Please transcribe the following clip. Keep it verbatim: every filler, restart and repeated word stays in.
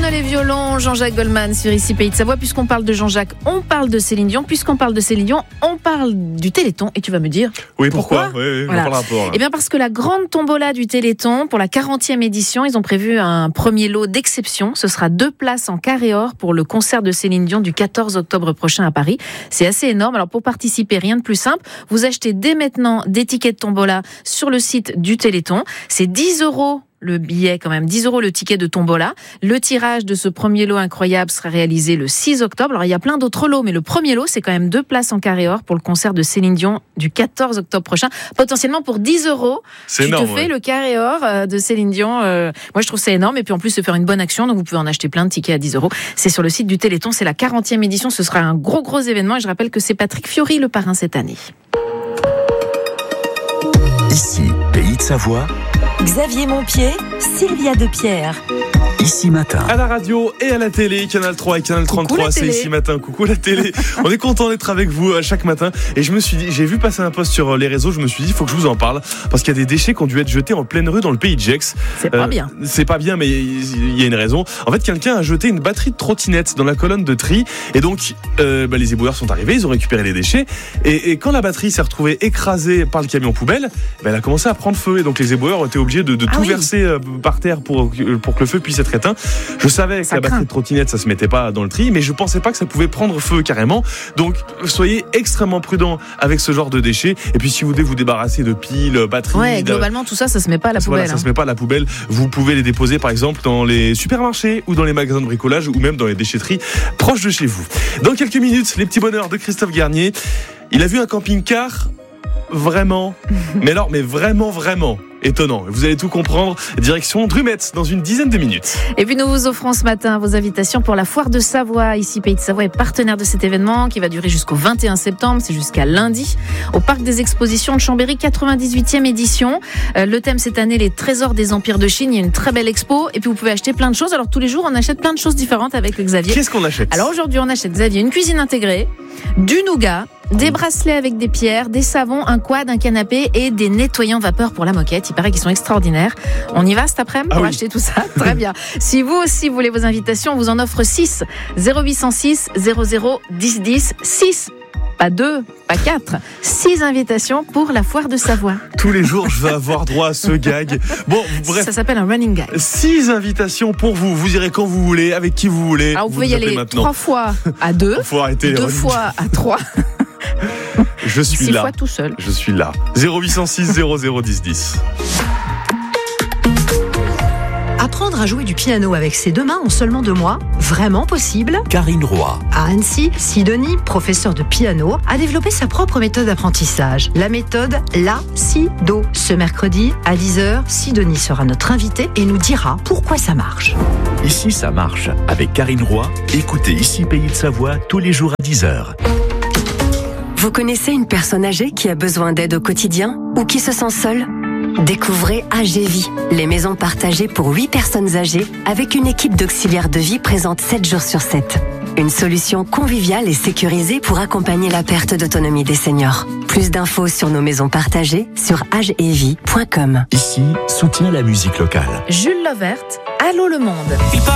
les violons, Jean-Jacques Goldman sur Ici Pays de Savoie. Puisqu'on parle de Jean-Jacques, on parle de Céline Dion. Puisqu'on parle de Céline Dion, on parle du Téléthon. Et tu vas me dire oui, pourquoi, pourquoi oui, oui, voilà. Par rapport, Eh bien parce que la grande tombola du Téléthon, pour la quarantième édition, ils ont prévu un premier lot d'exception. Ce sera deux places en carré or pour le concert de Céline Dion du quatorze octobre prochain à Paris. C'est assez énorme. Alors pour participer, rien de plus simple. Vous achetez dès maintenant des tickets de tombola sur le site du Téléthon. C'est dix euros le billet, quand même, dix euros le ticket de tombola. Le tirage de ce premier lot incroyable sera réalisé le six octobre. Alors, il y a plein d'autres lots, mais le premier lot, c'est quand même deux places en carré or pour le concert de Céline Dion du quatorze octobre prochain. Potentiellement pour dix euros, c'est tu énorme, te fais ouais. le carré or de Céline Dion. Euh, moi, je trouve ça énorme. Et puis, en plus, se faire une bonne action. Donc, vous pouvez en acheter plein de tickets à dix euros. C'est sur le site du Téléthon. C'est la quarantième édition. Ce sera un gros, gros événement. Et je rappelle que c'est Patrick Fiori, le parrain cette année. Ici, Pays de Savoie. Xavier Montpied, Sylvia Depierre. Ici Matin. À la radio et à la télé, Canal trois et Canal trente-trois, c'est Ici Matin. Coucou la télé. On est content d'être avec vous chaque matin. Et je me suis dit, j'ai vu passer un post sur les réseaux, je me suis dit, il faut que je vous en parle. Parce qu'il y a des déchets qui ont dû être jetés en pleine rue dans le pays de Gex. C'est pas euh, bien. C'est pas bien, mais il y a une raison. En fait, quelqu'un a jeté une batterie de trottinette dans la colonne de tri. Et donc, euh, bah, les éboueurs sont arrivés, ils ont récupéré les déchets. Et, et quand la batterie s'est retrouvée écrasée par le camion poubelle, bah, elle a commencé à prendre feu. Et donc, les éboueurs ont été obligés de, de ah tout oui. verser euh, par terre pour, pour que le feu puisse être éteint. Je savais que ça la batterie de trottinette, ça se mettait pas dans le tri, mais je pensais pas que ça pouvait prendre feu carrément. Donc, soyez extrêmement prudents avec ce genre de déchets. Et puis, si vous devez vous débarrasser de piles, batteries. Ouais, globalement, tout ça, ça se met pas à la voilà, poubelle. Ça hein. se met pas à la poubelle. Vous pouvez les déposer, par exemple, dans les supermarchés ou dans les magasins de bricolage ou même dans les déchetteries proches de chez vous. Dans quelques minutes, les petits bonheurs de Christophe Garnier. Il a vu un camping-car vraiment, mais alors, mais vraiment, vraiment étonnant. Vous allez tout comprendre. Direction Drumettes dans une dizaine de minutes. Et puis nous vous offrons ce matin vos invitations pour la Foire de Savoie. Ici, Pays de Savoie est partenaire de cet événement qui va durer jusqu'au vingt et un septembre. C'est jusqu'à lundi. Au Parc des Expositions de Chambéry, quatre-vingt-dix-huitième édition. Euh, le thème cette année, les trésors des empires de Chine. Il y a une très belle expo. Et puis vous pouvez acheter plein de choses. Alors tous les jours, on achète plein de choses différentes avec Xavier. Qu'est-ce qu'on achète ? Alors aujourd'hui, on achète, Xavier, une cuisine intégrée, du nougat, des bracelets avec des pierres, des savons, un quad, un canapé et des nettoyants vapeur pour la moquette. Il paraît qu'ils sont extraordinaires. On y va cet après-midi pour ah oui. acheter tout ça. Très bien. Si vous aussi voulez vos invitations, on vous en offre six. zéro huit cent six zéro zéro dix dix. six. Pas deux, pas quatre. Six invitations pour la Foire de Savoie. Tous les jours, je vais avoir droit à ce gag. Bon, bref. Ça s'appelle un running gag. Six invitations pour vous. Vous irez quand vous voulez, avec qui vous voulez. Alors vous, vous pouvez y aller maintenant. trois fois à deux. Faut arrêter deux les fois à trois. Je suis Six là. fois tout seul. Je suis là. zéro huit cent six zéro zéro dix dix. Apprendre à jouer du piano avec ses deux mains en seulement deux mois, vraiment possible ? Karine Roy. À Annecy, Sidonie, professeure de piano, a développé sa propre méthode d'apprentissage. La méthode La Si Do. Ce mercredi, à dix heures, Sidonie sera notre invitée et nous dira pourquoi ça marche. Ici, ça marche. Avec Karine Roy, écoutez Ici Pays de Savoie tous les jours à dix heures. Vous connaissez une personne âgée qui a besoin d'aide au quotidien ou qui se sent seule ? Découvrez A G Vie, les maisons partagées pour huit personnes âgées avec une équipe d'auxiliaires de vie présente sept jours sur sept. Une solution conviviale et sécurisée pour accompagner la perte d'autonomie des seniors. Plus d'infos sur nos maisons partagées sur agevie point com. Ici, soutient la musique locale. Jules Lovert, Allô le monde.